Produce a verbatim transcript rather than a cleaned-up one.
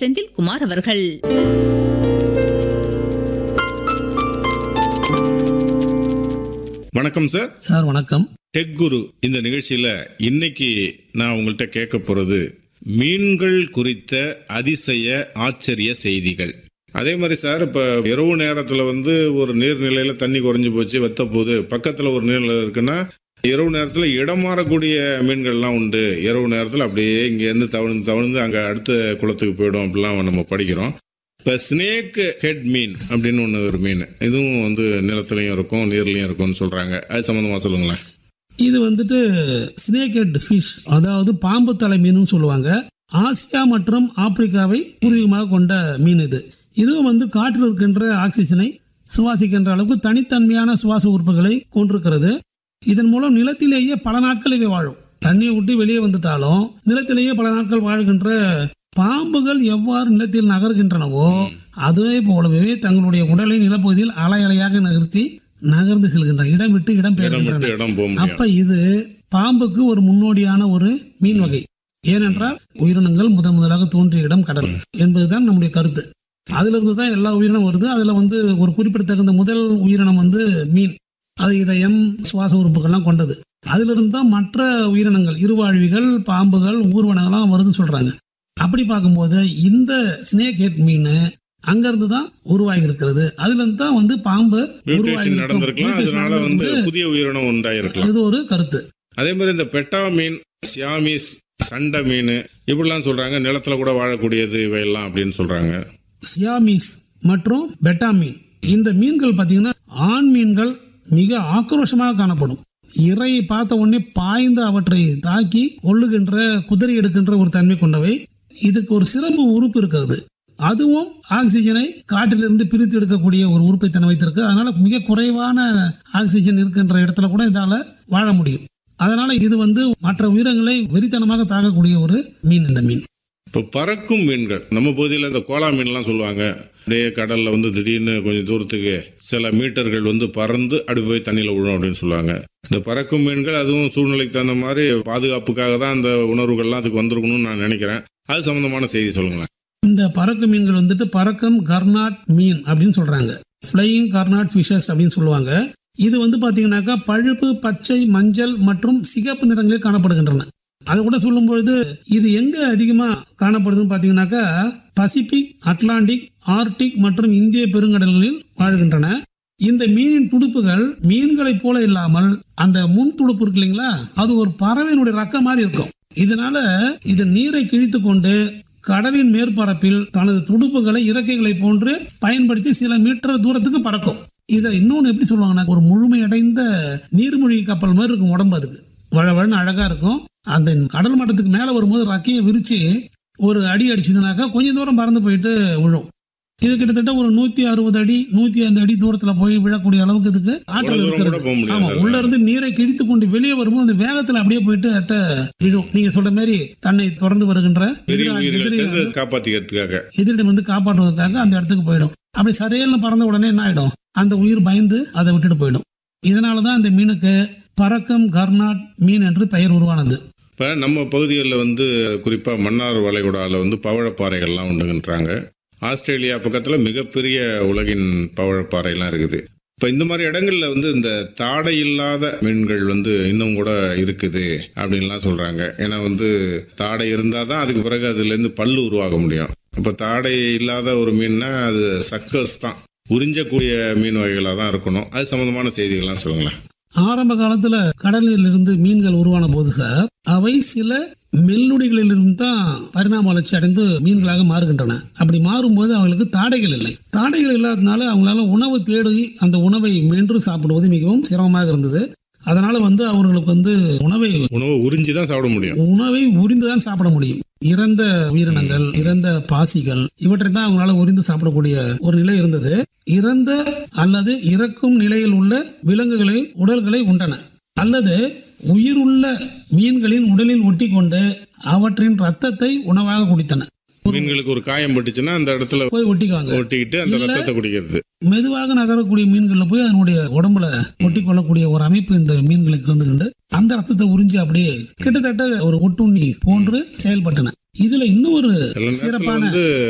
செந்தில்குமார் அவர்கள். வணக்கம் sir. Sir வணக்கம். டெக் குரு இந்த நிகழ்ச்சியில இன்னைக்கு நான் உங்கள்கிட்ட கேட்க போறது மீன்கள் குறித்த அதிசய ஆச்சரிய செய்திகள். அதே மாதிரி சார், இப்ப இரவு நேரத்துல வந்து ஒரு நீர்நிலையில தண்ணி குறைஞ்சு போச்சு, வெத்த போது பக்கத்துல ஒரு நீர்நிலை இருக்குன்னா இரவு நேரத்துல இடம் மாறக்கூடிய மீன்கள்லாம் உண்டு. இரவு நேரத்துல அப்படியே இங்க இருந்து தவழ்ந்து தவழ்ந்து அங்க அடுத்த குளத்துக்கு போயிடும் அப்படிலாம் நம்ம படிக்கிறோம். இப்போ ஸ்னேக் ஹெட் மீன் அப்படின்னு ஒன்று ஒரு மீன், இதுவும் வந்து நிலத்துலையும் இருக்கும் நீர்லையும் இருக்கும்னு சொல்கிறாங்க. அது சம்மந்தமாக சொல்லுங்களேன். இது வந்துட்டு ஸ்னேக் ஹெட் ஃபிஷ், அதாவது பாம்பு தலை மீன் சொல்லுவாங்க. ஆசியா மற்றும் ஆப்பிரிக்காவை பூர்வீகமாக கொண்ட மீன் இது. இதுவும் வந்து காற்றில் இருக்கின்ற ஆக்சிஜனை சுவாசிக்கின்ற அளவுக்கு தனித்தன்மையான சுவாச உறுப்புகளை கொண்டிருக்கிறது. இதன் மூலம் நிலத்திலேயே பல நாட்கள் இவை வாழும். தண்ணியை விட்டு வெளியே வந்துட்டாலும் நிலத்திலேயே பல நாட்கள் வாழ்கின்ற பாம்புகள் எவ்வாறு நிலத்தில் நகர்கின்றனவோ அதே போலவே தங்களுடைய உடலை நிலப்பகுதியில் அலை அலையாக நகர்த்தி நகர்ந்து செல்கின்றன, இடம் விட்டு இடம் பெயர்கின்றன. அப்ப இது பாம்புக்கு ஒரு முன்னோடியான ஒரு மீன் வகை. ஏனென்றால் உயிரினங்கள் முதன் முதலாக தோன்றிய இடம் கடல் என்பதுதான் நம்முடைய கருத்து. அதுல இருந்து தான் எல்லா உயிரினம் வருது. அதுல வந்து ஒரு குறிப்பிடத்தகுந்த முதல் உயிரினம் வந்து மீன். அது இதயம் சுவாச உறுப்புகள்லாம் கொண்டது. அதுல இருந்து தான் மற்ற உயிரினங்கள் இருவாழ்விகள் பாம்புகள் ஊர்வனங்கள்லாம் வருதுன்னு சொல்றாங்க. அப்படி பார்க்கும்போது இந்த ஸ்னேக் ஹெட் மீன் அங்கிருந்து தான் உருவாகி இருக்கிறது. அதுல இருந்து தான் வந்து பாம்பு புதிய உயிரினம் உண்டாயிருக்கலாம். இது ஒரு கருத்து. அதே மாதிரி இந்த பெட்டா மீன், சியாமீஸ், சண்டை மீன் இப்படிலாம் சொல்றாங்க, நிலத்துல கூட வாழக்கூடியது இவையெல்லாம் அப்படின்னு சொல்றாங்க. சியாமீஸ் மற்றும் பெட்டா மீன் இந்த மீன்கள் பார்த்தீங்கன்னா ஆண் மீன்கள் மிக ஆக்ரோஷமாக காணப்படும். இறையை பார்த்த உடனே பாய்ந்து அவற்றை தாக்கி கொள்ளுகின்ற குதிரை எடுக்கின்ற ஒரு தன்மை கொண்டவை. இதுக்கு ஒரு சிறப்பு உறுப்பு இருக்கிறது. அதுவும் ஆக்சிஜனை காற்றிலிருந்து பிரித்து எடுக்கக்கூடிய ஒரு உறுப்பை தன்னை வைத்திருக்கு. அதனால மிக குறைவான ஆக்சிஜன் இருக்கின்ற இடத்துல கூட இதால வாழ முடியும். அதனால இது வந்து மற்ற உயிரினங்களை வெறித்தனமாக தாக்கக்கூடிய ஒரு மீன் இந்த மீன். இப்போ பறக்கும் மீன்கள் நம்ம பகுதியில் இந்த கோலா மீன்லாம் சொல்லுவாங்க. அப்படியே கடல்ல வந்து திடீர்னு கொஞ்சம் தூரத்துக்கு சில மீட்டர்கள் வந்து பறந்து அப்படி போய் தண்ணியில் விழும் அப்படின்னு சொல்லுவாங்க. இந்த பறக்கும் மீன்கள் அதுவும் சூழ்நிலைக்கு தகுந்த மாதிரி பாதுகாப்புக்காக தான் அந்த உணர்வுகள்லாம் அதுக்கு வந்திருக்கணும்னு நான் நினைக்கிறேன். அது சம்பந்தமான செய்தி சொல்லுங்களேன். இந்த பறக்கும் மீன்கள் வந்துட்டு பறக்கும் கர்நாட் மீன் அப்படின்னு சொல்றாங்க. ஃப்ளையிங் கர்நாட் ஃபிஷஸ் அப்படின்னு சொல்லுவாங்க. இது வந்து பாத்தீங்கன்னாக்கா பழுப்பு, பச்சை, மஞ்சள் மற்றும் சிகப்பு நிறங்களில் காணப்படுகின்றன. அதை கூட சொல்லும் பொழுது இது எங்க அதிகமா காணப்படுதுன்னு பாத்தீங்கன்னாக்கா பசிபிக், அட்லாண்டிக், ஆர்டிக் மற்றும் இந்திய பெருங்கடல்களில் வாழ்கின்றன. இந்த மீனின் துடுப்புகள் மீன்களை போல இல்லாமல் அந்த முன் துடுப்பு இருக்கு இல்லைங்களா, அது ஒரு பறவையினுடைய ரக்க மாதிரி இருக்கும். இதனால இது நீரை கிழித்து கொண்டு கடலின் மேற்பரப்பில் தனது துடுப்புகளை இறக்கைகளை போன்று பயன்படுத்தி சில மீட்டர் தூரத்துக்கு பறக்கும். இதை இன்னொன்னு எப்படி சொல்லுவாங்கன்னா ஒரு முழுமையடைந்த நீர்மூழ்கி கப்பல் மாதிரி இருக்கும் உடம்பு. அதுக்கு வழவழன்னு அழகா இருக்கும். அந்த கடல் மட்டத்துக்கு மேல வரும்போது ரக்கையை விரிச்சு ஒரு அடி அடிச்சதுனாக்கா கொஞ்சம் தூரம் பறந்து போயிட்டு விழும். இது கிட்டத்தட்ட ஒரு நூத்தி அறுபது அடி நூத்தி ஐந்து அடி தூரத்துல போய் விழக்கூடிய அளவுக்கு இதுக்கு ஆற்றல் இருக்கிறது. ஆமா, உள்ள இருந்து நீரை கிழித்து கொண்டு வெளியே வரும்போது அந்த வேகத்துல அப்படியே போயிட்டு அட்ட விழும். நீங்க சொல்ற மாதிரி தன்னை தொடர்ந்து வருகின்ற எதிரிடம் காப்பாத்திக்கிறதுக்காக எதிரிடம் வந்து காப்பாற்றுவதற்காக அந்த இடத்துக்கு போயிடும். அப்படி சரையல்னு பறந்த உடனே என்ன ஆயிடும், அந்த உயிர் பயந்து அதை விட்டுட்டு போயிடும். இதனாலதான் இந்த மீனுக்கு பறக்கும் கர்நாட் மீன் என்று பெயர் உருவானது. இப்போ நம்ம பகுதிகளில் வந்து குறிப்பாக மன்னார் வளைகுடாவில் வந்து பவழப்பாறைகள்லாம் உண்டுன்றாங்க. ஆஸ்திரேலியா பக்கத்தில் மிகப்பெரிய உலகின் பவழப்பாறைலாம் இருக்குது. இப்போ இந்த மாதிரி இடங்கள்ல வந்து இந்த தாடை இல்லாத மீன்கள் வந்து இன்னும் கூட இருக்குது அப்படின்லாம் சொல்கிறாங்க. ஏன்னா வந்து தாடை இருந்தால் தான் அதுக்கு பிறகு அதுலேருந்து பல்லு உருவாக முடியும். இப்போ தாடை இல்லாத ஒரு மீன்னா அது சக்கஸ் தான், உறிஞ்சக்கூடிய மீன் வகைகளாக தான் இருக்கணும். அது சம்மந்தமான செய்திகள்லாம் சொல்லுங்களேன். ஆரம்ப காலத்துல கடலில் இருந்து மீன்கள் உருவான போது சார், அவை சில மெல்லுடிகளிலிருந்து தான் பரிணாம வளர்ச்சி அடைந்து மீன்களாக மாறுகின்றன. அப்படி மாறும்போது அவங்களுக்கு தாடைகள் இல்லை. தாடைகள் இல்லாததுனால அவங்களால உணவு தேடி அந்த உணவை மென்று சாப்பிடுவது மிகவும் சிரமமாக இருந்தது. அதனால வந்து அவர்களுக்கு வந்து உணவை உணவை உறிஞ்சி தான் சாப்பிட முடியும். உணவை உறிந்துதான் சாப்பிட முடியும். இறந்த உயிரினங்கள், இறந்த பாசிகள் இவற்றை தான் அவங்களால உறிந்து சாப்பிடக்கூடிய ஒரு நிலை இருந்தது. இறந்த அல்லது இறக்கும் நிலையில் உள்ள விலங்குகளை உடல்களை உண்டன அல்லது உயிருள்ள மீன்களின் உடலில் ஒட்டி கொண்டு அவற்றின் ரத்தத்தை உணவாக குடித்தன. மீன்களுக்கு ஒரு காயம் பட்டுச்சுன்னா அந்த இடத்துல போய் ஒட்டிக்குவாங்க, ஒட்டிக்கிட்டு அந்த ரத்தத்தை குடிக்கிறது. மெதுவாக நகரக்கூடிய மீன்கள்ல போய் அதனுடைய உடம்புல ஒட்டி கொள்ளக்கூடிய ஒரு அமைப்பு இந்த மீன்களுக்கு இருந்துகிட்டு அந்த ரத்தத்தை உறிஞ்சி அப்படியே கிட்டத்தட்ட ஒரு ஒட்டுண்ணி போன்று செயல்பட்டன. இதுல இன்னும் ஒரு சிறப்பான